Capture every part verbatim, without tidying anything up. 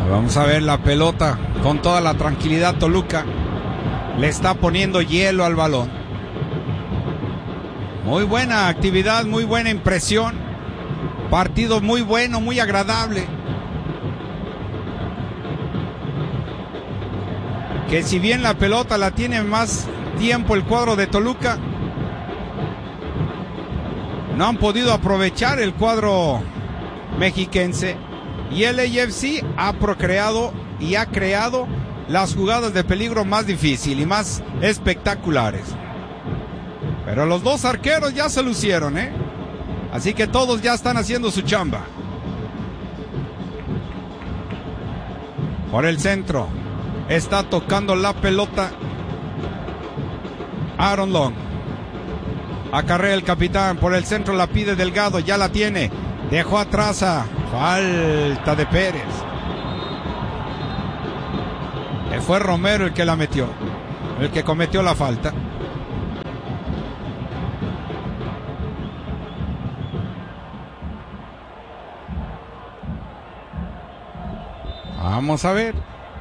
Vamos a ver la pelota con toda la tranquilidad. Toluca le está poniendo hielo al balón. Muy buena actividad, muy buena impresión. Partido muy bueno, muy agradable. Que si bien la pelota la tiene más tiempo el cuadro de Toluca, no han podido aprovechar el cuadro mexiquense. Y el A F C ha procreado y ha creado las jugadas de peligro más difíciles y más espectaculares. Pero los dos arqueros ya se lucieron, ¿eh? Así que todos ya están haciendo su chamba. Por el centro está tocando la pelota Aaron Long. Acarrea el capitán. Por el centro la pide Delgado. Ya la tiene. Dejó atrás a falta de Pérez. Fue Romero el que la metió. El que cometió la falta. Vamos a ver.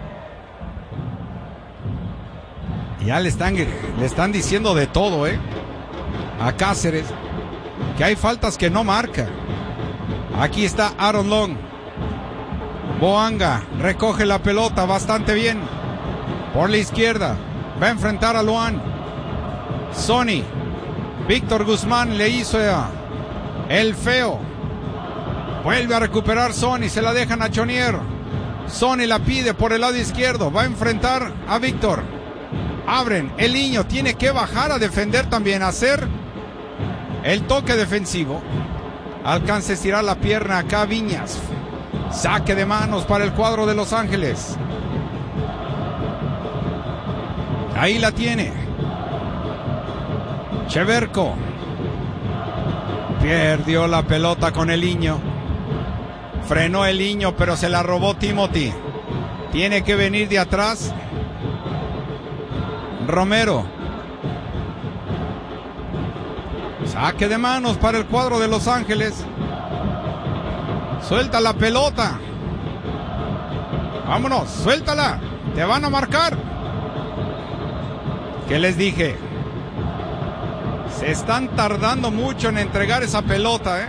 Ya le están, le están diciendo de todo, ¿eh? A Cáceres. Que hay faltas que no marca. Aquí está Aaron Long. Boanga recoge la pelota bastante bien. Por la izquierda. Va a enfrentar a Luan. Sony. Víctor Guzmán le hizo el feo. Vuelve a recuperar Sony. Se la dejan a Chonier. Sony la pide por el lado izquierdo. Va a enfrentar a Víctor. Abren. El niño tiene que bajar a defender también. Hacer el toque defensivo. Alcanza a estirar la pierna acá Viñas. Saque de manos para el cuadro de Los Ángeles. Ahí la tiene Cheverco. Perdió la pelota con el niño. Frenó el niño, pero se la robó Timothy. Tiene que venir de atrás Romero. Saque de manos para el cuadro de Los Ángeles. Suelta la pelota. Vámonos, suéltala. Te van a marcar. ¿Qué les dije? Se están tardando mucho en entregar esa pelota, ¿eh?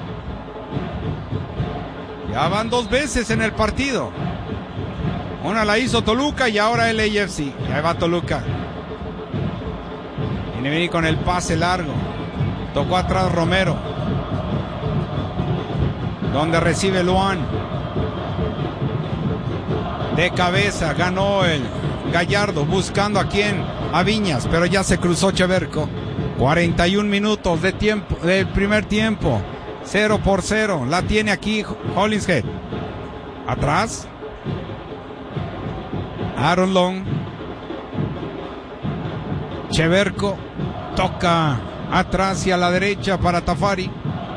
Ya van dos veces en el partido. Una la hizo Toluca y ahora el A F C. Ya va Toluca. Viene a venir con el pase largo. Tocó atrás Romero. Donde recibe Luan. De cabeza ganó el Gallardo. Buscando a quién. A Viñas. Pero ya se cruzó Cheverco. cuarenta y un minutos de tiempo, del primer tiempo. cero por cero. La tiene aquí Hollingshead. Atrás. Aaron Long. Cheverco. Toca atrás y a la derecha para Tafari.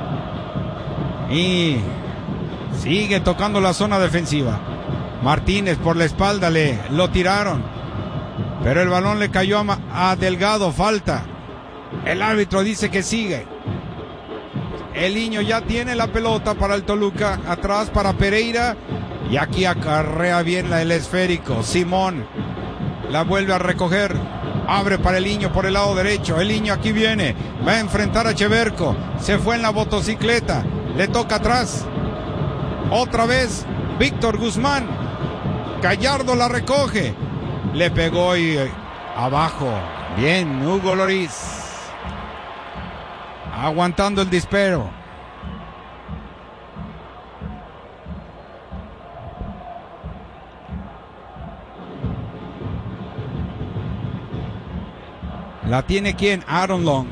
Y sigue tocando la zona defensiva. Martínez por la espalda le lo tiraron. Pero el balón le cayó a, a Delgado. Falta. El árbitro dice que sigue. El niño ya tiene la pelota para el Toluca. Atrás para Pereira. Y aquí acarrea bien la, el esférico. Simón la vuelve a recoger. Abre para el niño por el lado derecho. El niño aquí viene. Va a enfrentar a Cheverco. Se fue en la motocicleta. Le toca atrás. Otra vez Víctor Guzmán. Gallardo la recoge. Le pegó y eh, abajo. Bien, Hugo Lloris. Aguantando el disparo. La tiene quién? Aaron Long.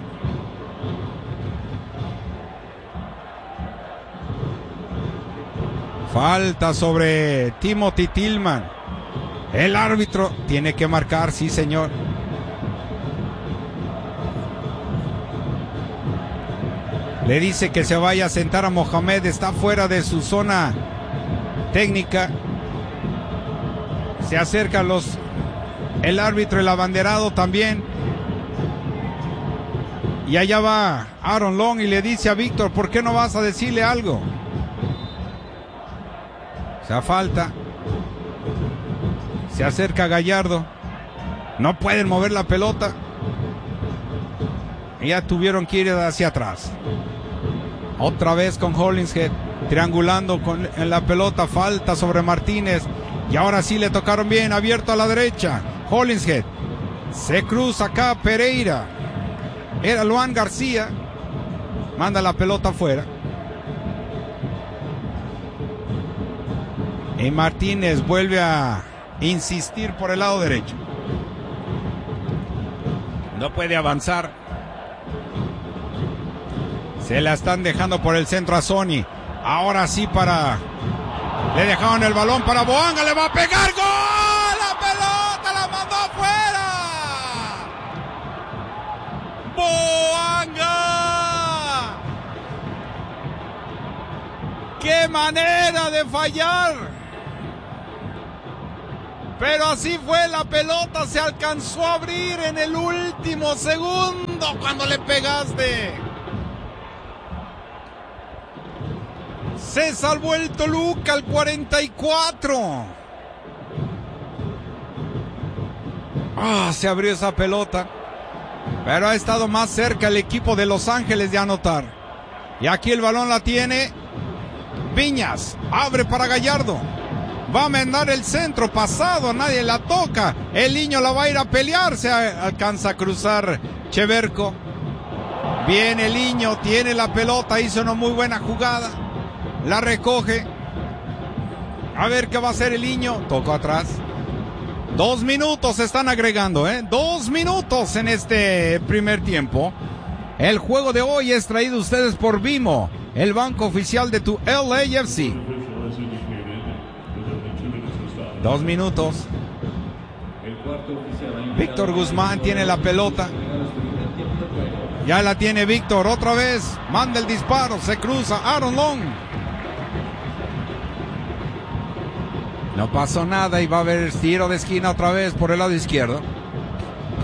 Falta sobre Timothy Tillman. El árbitro tiene que marcar, sí señor. Le dice que se vaya a sentar a Mohamed. Está fuera de su zona técnica. Se acercan los el árbitro, el abanderado también. Y allá va Aaron Long y le dice a Víctor, ¿por qué no vas a decirle algo? O sea, falta. Se acerca Gallardo. No pueden mover la pelota. Y ya tuvieron que ir hacia atrás. Otra vez con Hollingshead. Triangulando con, en la pelota. Falta sobre Martínez. Y ahora sí le tocaron bien. Abierto a la derecha. Hollingshead. Se cruza acá Pereira. Era Luan García. Manda la pelota afuera. Y Martínez vuelve a insistir por el lado derecho. No puede avanzar. Se la están dejando por el centro a Sony. Ahora sí para... Le dejaron el balón para Boanga. Le va a pegar. ¡Gol! La pelota la mandó afuera. Boanga. ¡Qué manera de fallar! Pero así fue, la pelota se alcanzó a abrir en el último segundo cuando le pegaste. Se salvó el Toluca al cuarenta y cuatro. Ah, se abrió esa pelota. Pero ha estado más cerca el equipo de Los Ángeles de anotar. Y aquí el balón la tiene Viñas. Abre para Gallardo. Va a mandar el centro pasado, nadie la toca. El niño la va a ir a pelear. Se alcanza a cruzar Cheverco. Viene el niño, tiene la pelota, hizo una muy buena jugada. La recoge. A ver qué va a hacer el niño. Tocó atrás. Dos minutos se están agregando, ¿eh? Dos minutos en este primer tiempo. El juego de hoy es traído a ustedes por Vimo, el banco oficial de tu L A F C. Dos minutos. Víctor Guzmán tiene la pelota. Ya la tiene Víctor otra vez. Manda el disparo. Se cruza Aaron Long. No pasó nada y va a haber tiro de esquina otra vez por el lado izquierdo.